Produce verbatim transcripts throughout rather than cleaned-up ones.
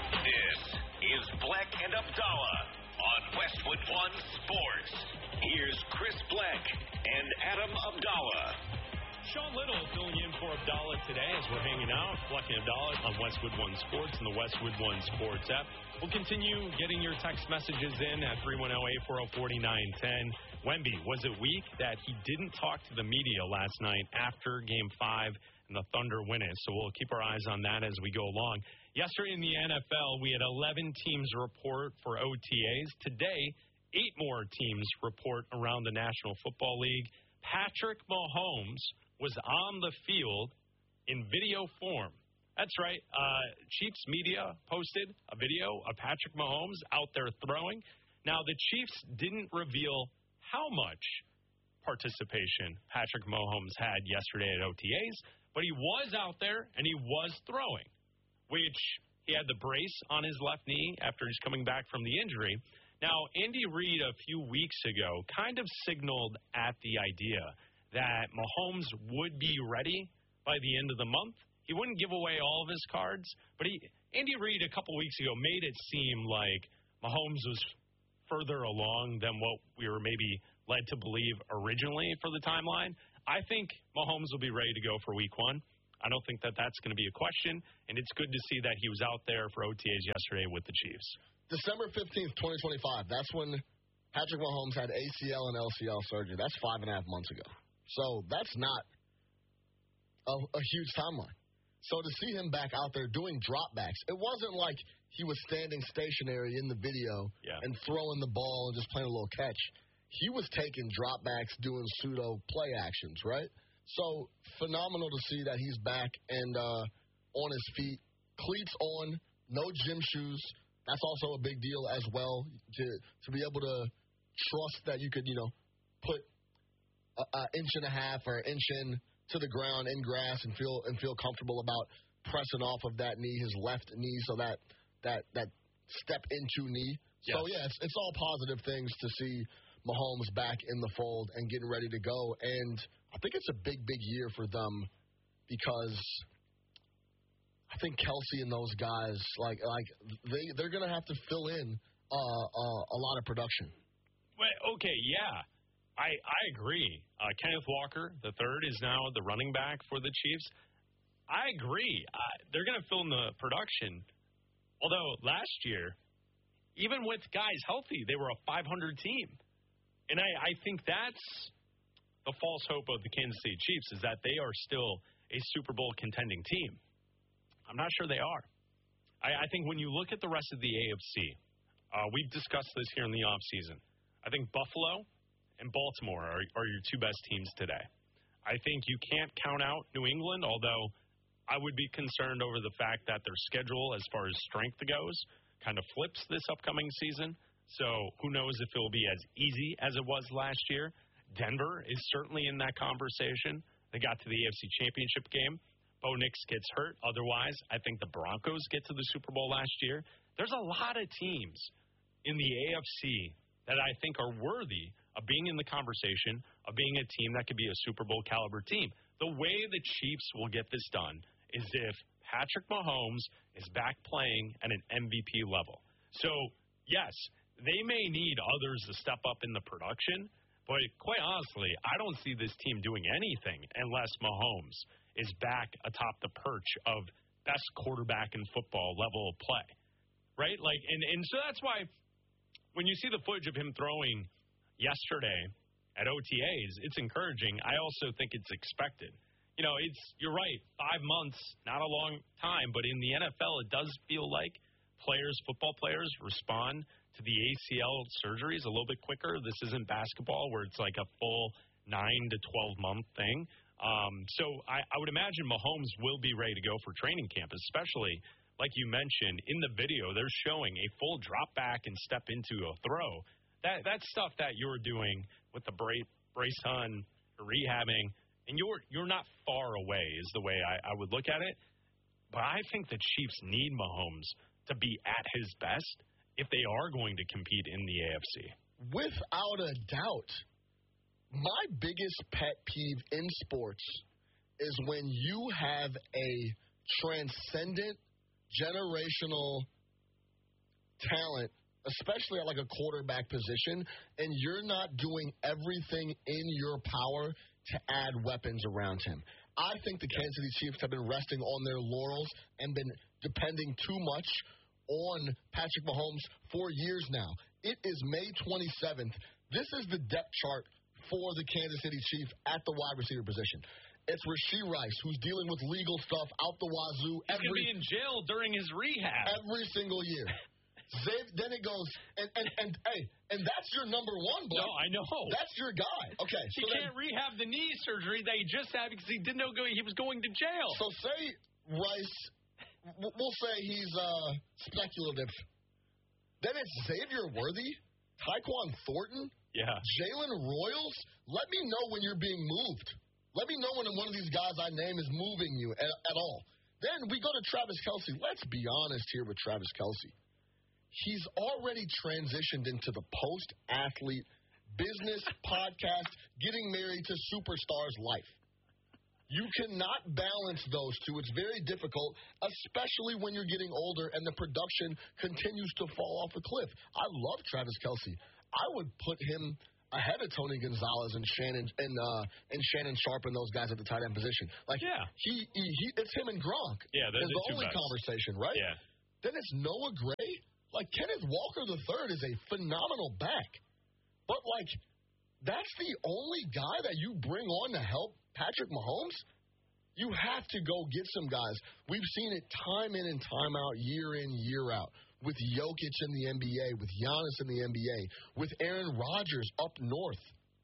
This is Black and Abdallah on Westwood One Sports. Here's Chris Black and Adam Abdallah. Sean Little filling in for Abdallah today as we're hanging out. Black and Abdallah on Westwood One Sports and the Westwood One Sports app. We'll continue getting your text messages in at three one zero, eight four zero, four nine one zero. Wemby, was it weak that he didn't talk to the media last night after Game five and the Thunder win it? So we'll keep our eyes on that as we go along. Yesterday in the N F L, we had eleven teams report for O T As. Today, eight more teams report around the National Football League. Patrick Mahomes was on the field in video form. That's right. Uh, Chiefs media posted a video of Patrick Mahomes out there throwing. Now, the Chiefs didn't reveal how much participation Patrick Mahomes had yesterday at O T As, but he was out there and he was throwing, which he had the brace on his left knee after he's coming back from the injury. Now, Andy Reid a few weeks ago kind of signaled at the idea that Mahomes would be ready by the end of the month. He wouldn't give away all of his cards, but he Andy Reid a couple weeks ago made it seem like Mahomes was further along than what we were maybe led to believe originally for the timeline. I think Mahomes will be ready to go for week one. I don't think that that's going to be a question, and it's good to see that he was out there for O T As yesterday with the Chiefs. December fifteenth, twenty twenty-five, that's when Patrick Mahomes had A C L and L C L surgery. That's five and a half months ago. So that's not a, a huge timeline. So to see him back out there doing dropbacks, it wasn't like he was standing stationary in the video yeah. and throwing the ball and just playing a little catch. He was taking dropbacks, doing pseudo play actions, right? So phenomenal to see that he's back and uh, on his feet, cleats on, no gym shoes. That's also a big deal as well to to be able to trust that you could, you know, put an inch and a half or an inch in to the ground in grass and feel and feel comfortable about pressing off of that knee, his left knee, so that that that step into knee. Yes. So yeah, it's, it's all positive things to see Mahomes back in the fold and getting ready to go. And I think it's a big, big year for them because I think Kelsey and those guys, like like they they're gonna have to fill in uh, uh, a lot of production. Wait, okay, yeah. I, I agree. Uh, Kenneth Walker, the third, is now the running back for the Chiefs. I agree. Uh, they're going to fill in the production. Although last year, even with guys healthy, they were a five hundred team. And I, I think that's the false hope of the Kansas City Chiefs, is that they are still a Super Bowl contending team. I'm not sure they are. I, I think when you look at the rest of the A F C, uh, we've discussed this here in the offseason. I think Buffalo and Baltimore are, are your two best teams today. I think you can't count out New England, although I would be concerned over the fact that their schedule, as far as strength goes, kind of flips this upcoming season. So who knows if it will be as easy as it was last year. Denver is certainly in that conversation. They got to the A F C Championship game. Bo Nix gets hurt. Otherwise, I think the Broncos get to the Super Bowl last year. There's a lot of teams in the A F C that I think are worthy of being in the conversation, of being a team that could be a Super Bowl caliber team. The way the Chiefs will get this done is if Patrick Mahomes is back playing at an M V P level. So, yes, they may need others to step up in the production, but quite honestly, I don't see this team doing anything unless Mahomes is back atop the perch of best quarterback in football level of play, right? Like, and, and so that's why when you see the footage of him throwing yesterday at O T As, it's encouraging. I also think it's expected. You know, it's you're right, five months, not a long time, but in the N F L, it does feel like players, football players, respond to the A C L surgeries a little bit quicker. This isn't basketball where it's like a full nine to twelve month thing. Um, so I, I would imagine Mahomes will be ready to go for training camp, especially like you mentioned in the video. They're showing a full drop back and step into a throw. That that's stuff that you're doing with the brace, brace on, rehabbing, and you're you're not far away is the way I, I would look at it. But I think the Chiefs need Mahomes to be at his best if they are going to compete in the A F C. Without a doubt. My biggest pet peeve in sports is when you have a transcendent, generational talent, especially at like a quarterback position, and you're not doing everything in your power to add weapons around him. I think the Kansas City Chiefs have been resting on their laurels and been depending too much on Patrick Mahomes for years now. It is May twenty-seventh. This is the depth chart for the Kansas City Chiefs at the wide receiver position. It's Rashee Rice, who's dealing with legal stuff out the wazoo. He's going to be in jail during his rehab. Every single year. Then it goes, and, and, and hey, and that's your number one, Blake. No, I know. That's your guy. Okay. He so can't then, rehab the knee surgery that he just had because he didn't know he was going to jail. So say Rice, we'll say he's uh, speculative. Then it's Xavier Worthy, Tyquan Thornton, yeah, Jalen Royals. Let me know when you're being moved. Let me know when one of these guys I name is moving you at, at all. Then we go to Travis Kelce. Let's be honest here with Travis Kelce. He's already transitioned into the post-athlete business podcast, getting married to superstars life. You cannot balance those two. It's very difficult, especially when you're getting older and the production continues to fall off a cliff. I love Travis Kelce. I would put him ahead of Tony Gonzalez and Shannon and uh, and Shannon Sharp and those guys at the tight end position. Like yeah. he, he, he it's him and Gronk. Yeah, they're the, the only best. conversation, right? Yeah. Then it's Noah Gray. Like, Kenneth Walker the third is a phenomenal back. But, like, that's the only guy that you bring on to help Patrick Mahomes? You have to go get some guys. We've seen it time in and time out, year in, year out, with Jokic in the N B A, with Giannis in the N B A, with Aaron Rodgers up north.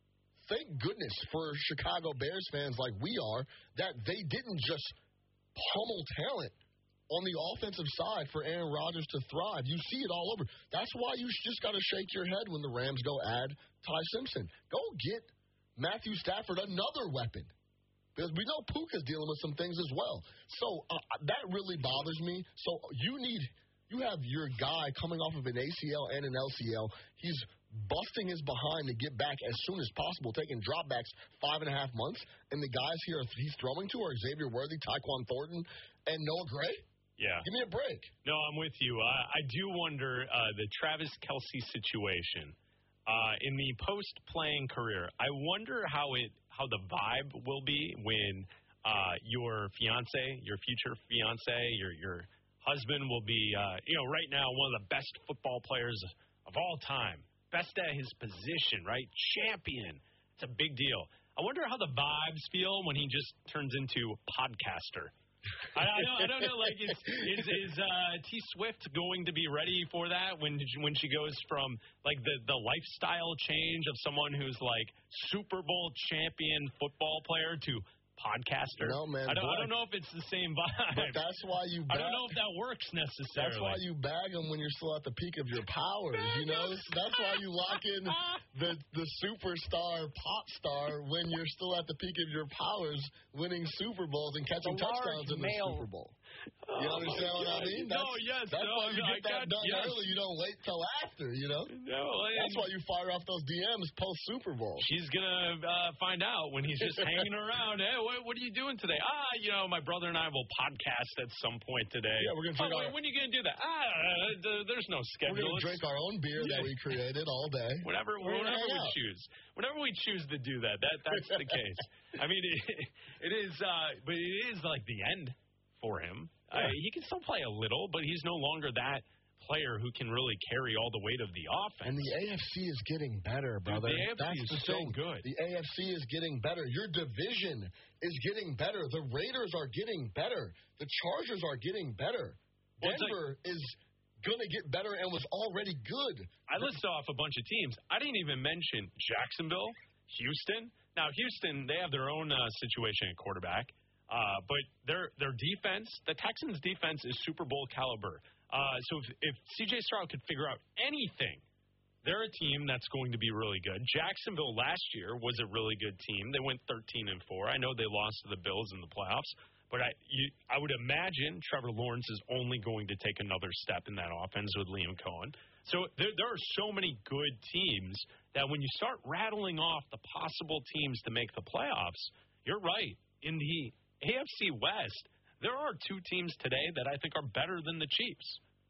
Thank goodness for Chicago Bears fans like we are that they didn't just pummel talent on the offensive side for Aaron Rodgers to thrive. You see it all over. That's why you just got to shake your head when the Rams go add Ty Simpson. Go get Matthew Stafford another weapon. Because we know Puka's dealing with some things as well. So uh, that really bothers me. So you need, you have your guy coming off of an A C L and an L C L. He's busting his behind to get back as soon as possible, taking dropbacks five and a half months. And the guys here he's throwing to are Xavier Worthy, Tyquan Thornton, and Noah Gray. Yeah. Give me a break. No, I'm with you. I, I do wonder uh, the Travis Kelce situation uh, in the post-playing career. I wonder how it how the vibe will be when uh, your fiance, your future fiance, your your husband will be, uh, you know, right now one of the best football players of all time, best at his position, right? Champion. It's a big deal. I wonder how the vibes feel when he just turns into podcaster. I, I don't. I don't know. Like, is is, is uh, T Swift going to be ready for that when when she goes from like the the lifestyle change of someone who's like Super Bowl champion football player to podcaster? No, man. I don't, boy, I don't know if it's the same vibe. But that's why you. Bag, I don't know if that works necessarily. That's why you bag them when you're still at the peak of your powers. You know, that's why you lock in the the superstar pop star when you're still at the peak of your powers, winning Super Bowls and catching the touchdowns in the male. Super Bowl. You oh understand what I mean? That's, no, yes. That's no, why you I get that got, done yes. early. You don't wait till after, you know? No, and that's why you fire off those D Ms post-Super Bowl. She's going to uh, find out when he's just hanging around. Hey, what, what are you doing today? Ah, you know, my brother and I will podcast at some point today. Yeah, we're going to drink oh, our... When are you going to do that? Ah, uh, there's no schedule. We're going to drink our own beer that we created all day. Whenever, whenever we out. choose. Whenever we choose to do that, that that's the case. I mean, it, it is, uh, but it is like the end for him. Yeah. Uh, he can still play a little, but he's no longer that player who can really carry all the weight of the offense. And the A F C is getting better, brother. Dude, the A F C That's is the so thing. good. The A F C is getting better. Your division is getting better. The Raiders are getting better. The Chargers are getting better. Well, Denver like, is going to get better and was already good. I listed off a bunch of teams. I didn't even mention Jacksonville, Houston. Now, Houston, they have their own uh, situation at quarterback. Uh, but their their defense, the Texans' defense is Super Bowl caliber. Uh, so if, if C J Stroud could figure out anything, they're a team that's going to be really good. Jacksonville last year was a really good team. They went thirteen and four. I know they lost to the Bills in the playoffs, but I you, I would imagine Trevor Lawrence is only going to take another step in that offense with Liam Cohen. So there, there are so many good teams that when you start rattling off the possible teams to make the playoffs, you're right. In the A F C West, there are two teams today that I think are better than the Chiefs.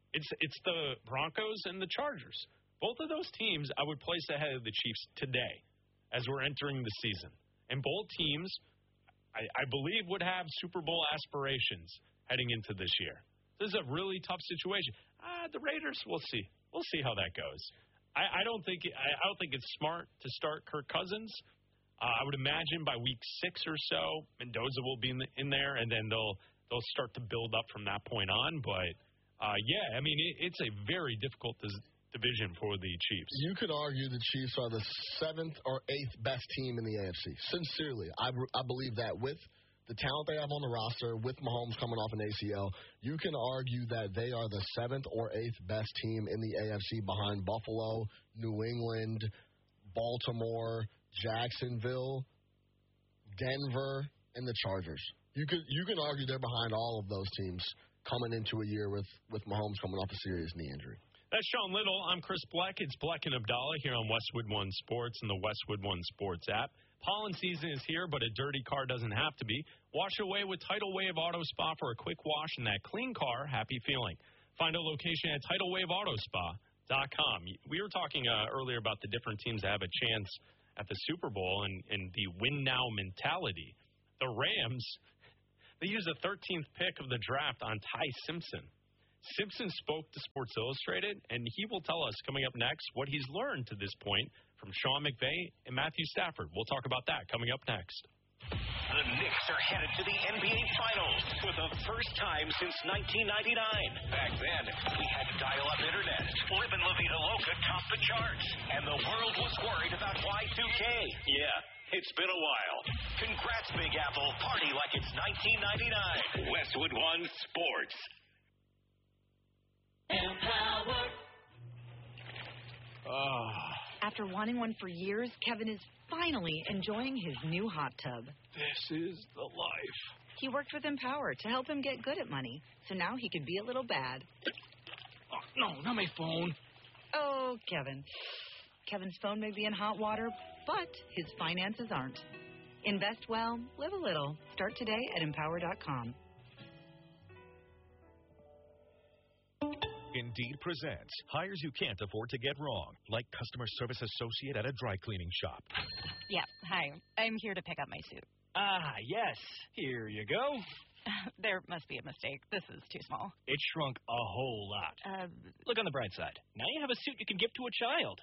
It's it's the Broncos and the Chargers. Both of those teams I would place ahead of the Chiefs today as we're entering the season. And both teams, I, I believe, would have Super Bowl aspirations heading into this year. This is a really tough situation. Uh, the Raiders, we'll see. We'll see how that goes. I, I don't think I, I don't think it's smart to start Kirk Cousins. Uh, I would imagine by week six or so, Mendoza will be in, the, in there, and then they'll they'll start to build up from that point on. But uh, yeah, I mean it, it's a very difficult dis- division for the Chiefs. You could argue the Chiefs are the seventh or eighth best team in the A F C. Sincerely, I, I believe that with the talent they have on the roster, with Mahomes coming off an A C L, you can argue that they are the seventh or eighth best team in the A F C behind Buffalo, New England, Baltimore, Jacksonville, Denver, and the Chargers. You could you can argue they're behind all of those teams coming into a year with, with Mahomes coming off a serious knee injury. That's Sean Little. I'm Chris Black. It's Black and Abdallah here on Westwood One Sports and the Westwood One Sports app. Pollen season is here, but a dirty car doesn't have to be. Wash away with Tidal Wave Auto Spa for a quick wash and that clean car, happy feeling. Find a location at tidal wave auto spa dot com. We were talking uh, earlier about the different teams that have a chance at the Super Bowl and, and the win-now mentality. The Rams, they used the thirteenth pick of the draft on Ty Simpson. Simpson spoke to Sports Illustrated, and he will tell us coming up next what he's learned to this point from Sean McVay and Matthew Stafford. We'll talk about that coming up next. The Knicks are headed to the N B A Finals for the first time since nineteen ninety-nine. Back then, we had dial-up internet. Live in La Vida Loca topped the charts, and the world was worried about Y two K. Yeah, it's been a while. Congrats, Big Apple. Party like it's nineteen ninety-nine. Westwood One Sports. Empower. Oh. After wanting one for years, Kevin is finally enjoying his new hot tub. This is the life. He worked with Empower to help him get good at money, so now he could be a little bad. Oh, no, not my phone. Oh, Kevin. Kevin's phone may be in hot water, but his finances aren't. Invest well, live a little. Start today at empower dot com. Indeed presents hires you can't afford to get wrong, like customer service associate at a dry cleaning shop. Yeah, hi. I'm here to pick up my suit. Ah, yes. Here you go. There must be a mistake. This is too small. It shrunk a whole lot. Uh, Look on the bright side. Now you have a suit you can give to a child.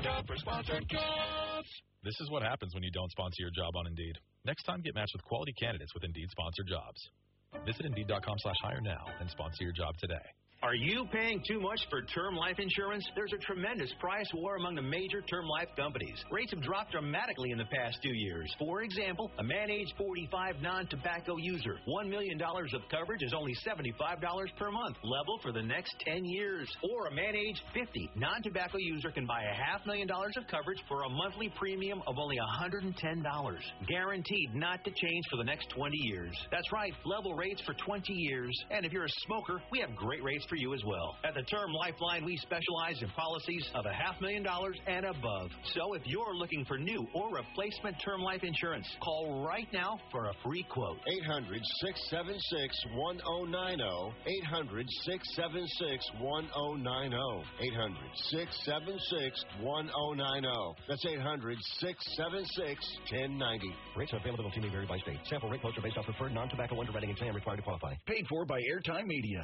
This is what happens when you don't sponsor your job on Indeed. Next time, get matched with quality candidates with Indeed sponsored jobs. Visit Indeed.com slash hire now and sponsor your job today. Are you paying too much for term life insurance? There's a tremendous price war among the major term life companies. Rates have dropped dramatically in the past two years. For example, a man age forty-five non-tobacco user, one million dollars of coverage is only seventy-five dollars per month, level for the next ten years. Or a man age fifty non-tobacco user can buy a half million dollars of coverage for a monthly premium of only one hundred ten dollars. Guaranteed not to change for the next twenty years. That's right, level rates for twenty years. And if you're a smoker, we have great rates for you as well. At the Term Lifeline, we specialize in policies of a half million dollars and above. So if you're looking for new or replacement term life insurance, call right now for a free quote. eight hundred, six seven six, one oh nine oh. eight hundred, six seven six, one oh nine oh. eight hundred, six seven six, one oh nine oh. That's eight hundred, six seven six, one oh nine oh. Rates and availability may vary by state. Sample rate quotes are based on preferred non-tobacco underwriting exam required to qualify. Paid for by Airtime Media.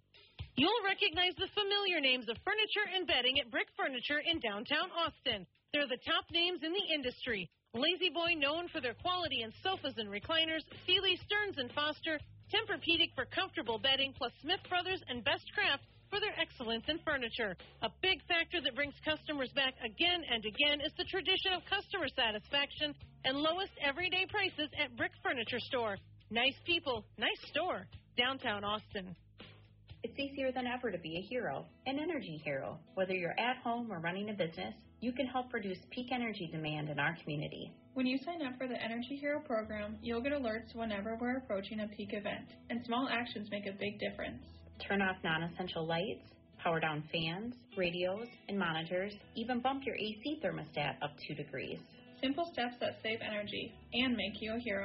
You'll recognize the familiar names of furniture and bedding at Brick Furniture in downtown Austin. They're the top names in the industry. Lazy Boy, known for their quality in sofas and recliners, Sealy, Stearns and Foster, Tempur-Pedic for comfortable bedding, plus Smith Brothers and Best Craft for their excellence in furniture. A big factor that brings customers back again and again is the tradition of customer satisfaction and lowest everyday prices at Brick Furniture Store. Nice people, nice store, downtown Austin. It's easier than ever to be a hero, an energy hero. Whether you're at home or running a business, you can help reduce peak energy demand in our community. When you sign up for the Energy Hero program, you'll get alerts whenever we're approaching a peak event, and small actions make a big difference. Turn off non-essential lights, power down fans, radios, and monitors, even bump your A C thermostat up two degrees. Simple steps that save energy and make you a hero.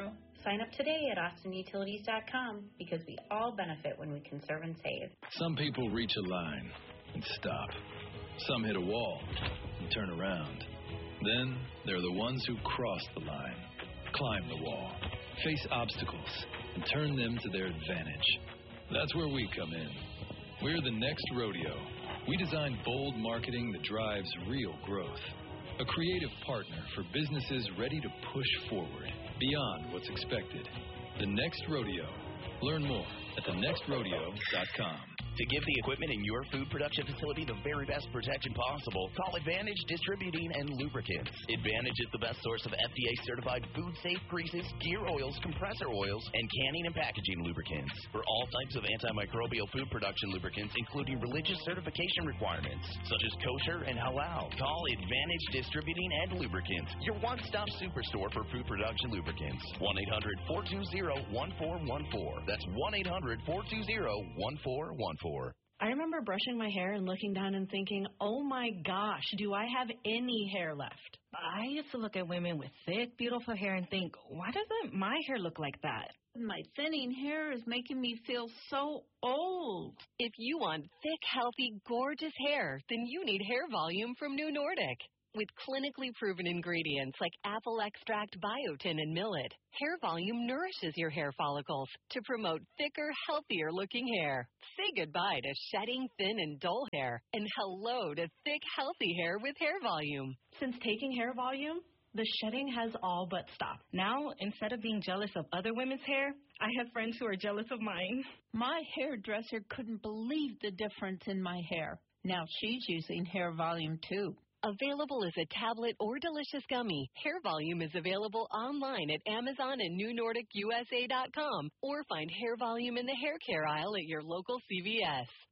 Sign up today at austin utilities dot com because we all benefit when we conserve and save. Some people reach a line and stop. Some hit a wall and turn around. Then there are the ones who cross the line, climb the wall, face obstacles, and turn them to their advantage. That's where we come in. We're the next rodeo. We design bold marketing that drives real growth. A creative partner for businesses ready to push forward beyond what's expected. The Next Rodeo. Learn more at the next rodeo dot com. To give the equipment in your food production facility the very best protection possible, call Advantage Distributing and Lubricants. Advantage is the best source of F D A-certified food-safe greases, gear oils, compressor oils, and canning and packaging lubricants. For all types of antimicrobial food production lubricants, including religious certification requirements, such as kosher and halal, call Advantage Distributing and Lubricants, your one-stop superstore for food production lubricants. one eight hundred four two zero one four one four. That's one eight hundred four two zero one four one four. I remember brushing my hair and looking down and thinking, oh my gosh, do I have any hair left? I used to look at women with thick, beautiful hair and think, why doesn't my hair look like that? My thinning hair is making me feel so old. If you want thick, healthy, gorgeous hair, then you need Hair Volume from New Nordic. With clinically proven ingredients like apple extract, biotin, and millet, Hair Volume nourishes your hair follicles to promote thicker, healthier-looking hair. Say goodbye to shedding, thin, and dull hair, and hello to thick, healthy hair with Hair Volume. Since taking Hair Volume, the shedding has all but stopped. Now, instead of being jealous of other women's hair, I have friends who are jealous of mine. My hairdresser couldn't believe the difference in my hair. Now she's using Hair Volume, too. Available as a tablet or delicious gummy, Hair Volume is available online at Amazon and New Nordic U S A dot com, or find Hair Volume in the hair care aisle at your local C V S.